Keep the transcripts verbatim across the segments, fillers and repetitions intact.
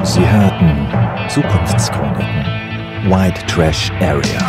Sie hörten Zukunftschroniken, White Trash Area.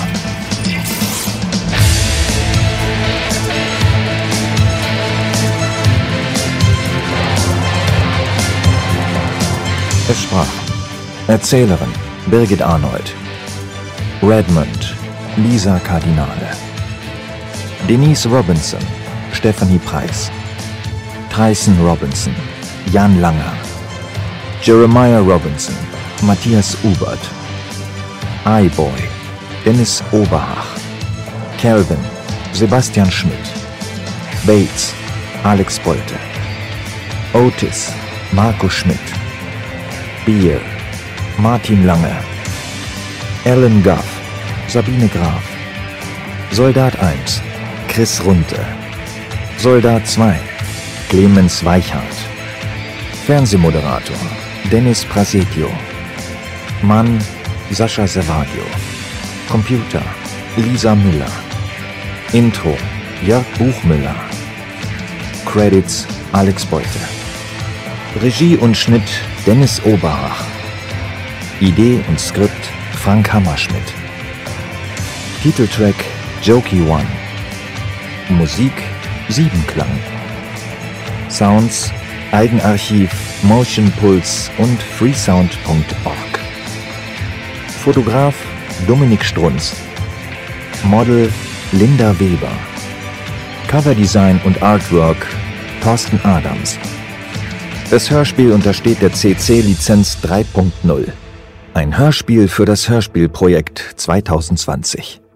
Es sprach Erzählerin Birgit Arnold, Redmond Lisa Cardinale, Denise Robinson Stephanie Preis, Tyson Robinson Jan Langer, Jeremiah Robinson Matthias Ubert, iBoy Dennis Oberhach, Calvin Sebastian Schmidt, Bates Alex Bolte, Otis Marco Schmidt, Beer Martin Lange, Alan Guff Sabine Graf, Soldat eins Chris Runte, Soldat zwei Clemens Weichhardt, Fernsehmoderator Dennis Prasetio, Mann Sascha Servadio, Computer Lisa Müller, Intro Jörg Buchmüller, Credits Alex Beute, Regie und Schnitt Dennis Oberhach, Idee und Skript Frank Hammerschmidt, Titeltrack Jokey One, Musik Siebenklang, Sounds Eigenarchiv Motion Pulse und freesound punkt org, Fotograf Dominik Strunz, Model Linda Weber, Coverdesign und Artwork Thorsten Adams. Das Hörspiel untersteht der C C-Lizenz drei Punkt null. Ein Hörspiel für das Hörspielprojekt zwanzig zwanzig.